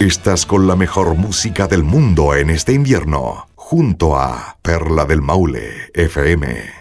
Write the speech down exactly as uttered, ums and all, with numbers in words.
Estás con la mejor música del mundo en este invierno, junto a Perla del Maule F M.